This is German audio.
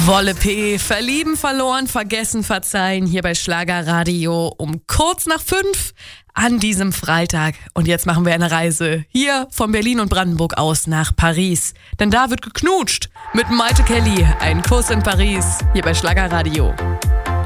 Wolle P. Verlieben, verloren, vergessen, verzeihen. Hier bei Schlagerradio um kurz nach 5 an diesem Freitag. Und jetzt machen wir eine Reise hier von Berlin und Brandenburg aus nach Paris. Denn da wird geknutscht mit Maite Kelly. Ein Kuss in Paris hier bei Schlagerradio.